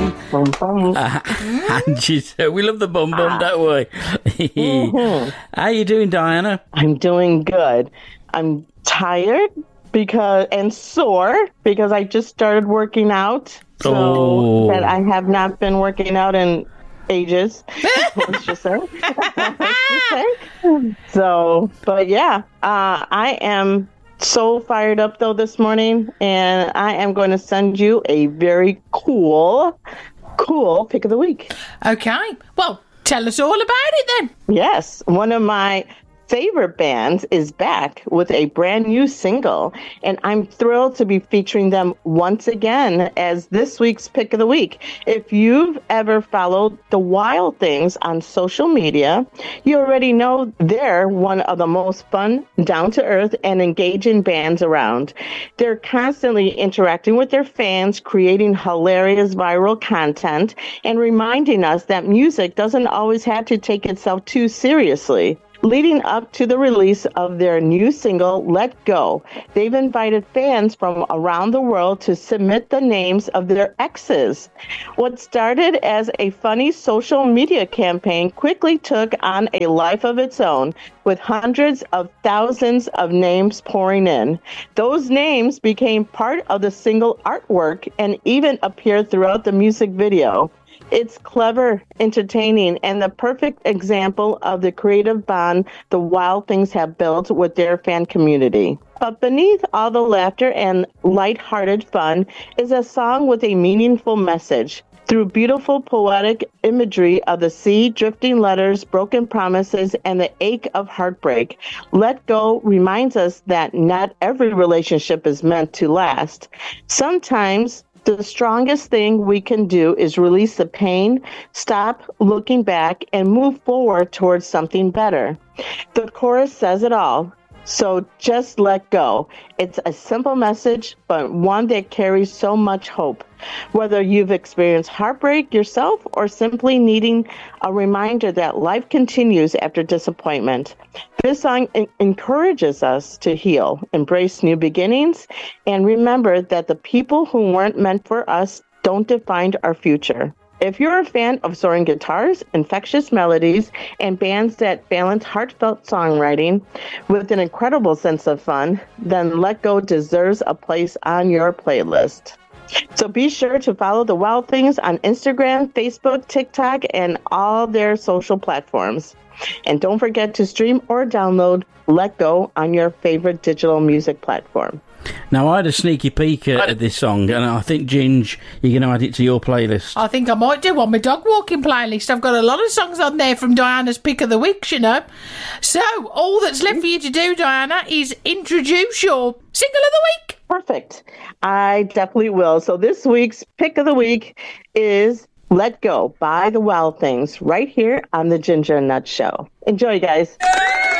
Boom, boom. And she said, we love the bum bum, don't we? How you doing, Diana? I'm doing good. I'm tired and sore because I just started working out. So that I have not been working out in ages. Let's just say. So, but yeah, I am so fired up though this morning, and I am going to send you a very cool pick of the week. Okay. Well, tell us all about it then. Yes. One of my favorite bands is back with a brand new single, and I'm thrilled to be featuring them once again as this week's pick of the week. If you've ever followed the Wild Things on social media, you already know they're one of the most fun, down-to-earth, and engaging bands around. They're constantly interacting with their fans, creating hilarious viral content, and reminding us that music doesn't always have to take itself too seriously. Leading up to the release of their new single, Let Go, they've invited fans from around the world to submit the names of their exes. What started as a funny social media campaign quickly took on a life of its own, with hundreds of thousands of names pouring in. Those names became part of the single artwork and even appeared throughout the music video. It's clever, entertaining, and the perfect example of the creative bond the Wild Things have built with their fan community. But beneath all the laughter and lighthearted fun is a song with a meaningful message. Through beautiful poetic imagery of the sea, drifting letters, broken promises, and the ache of heartbreak, Let Go reminds us that not every relationship is meant to last. Sometimes the strongest thing we can do is release the pain, stop looking back, and move forward towards something better. The chorus says it all. So just let go. It's a simple message, but one that carries so much hope. Whether you've experienced heartbreak yourself or simply needing a reminder that life continues after disappointment, this song encourages us to heal, embrace new beginnings, and remember that the people who weren't meant for us don't define our future. If you're a fan of soaring guitars, infectious melodies, and bands that balance heartfelt songwriting with an incredible sense of fun, then Let Go deserves a place on your playlist. So be sure to follow the Wild Things on Instagram, Facebook, TikTok, and all their social platforms. And don't forget to stream or download Let Go on your favorite digital music platform. Now, I had a sneaky peek at this song, and I think, Ginge, you're going to add it to your playlist. I think I might do on my dog walking playlist. I've got a lot of songs on there from Diana's Pick of the Week, you know. So, all that's left for you to do, Diana, is introduce your single of the week. Perfect. I definitely will. So this week's Pick of the Week is Let Go by the Wild Things, right here on the Ginger and Nut Show. Enjoy, guys.